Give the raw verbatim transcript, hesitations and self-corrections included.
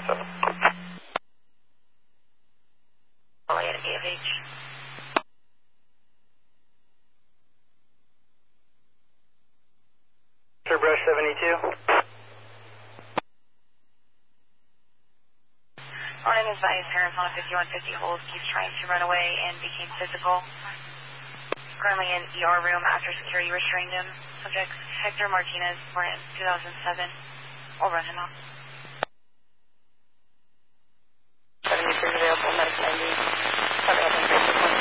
seven. Only at A F H. Sir Brush seventy-two. Morning is by parents on a fifty-one fifty hold, keeps trying to run away and became physical. Currently in E R room after security restrained him. Subject Hector Martinez, born in two thousand seven. We'll run him out. seventy-three available, medical ninety. Cover up and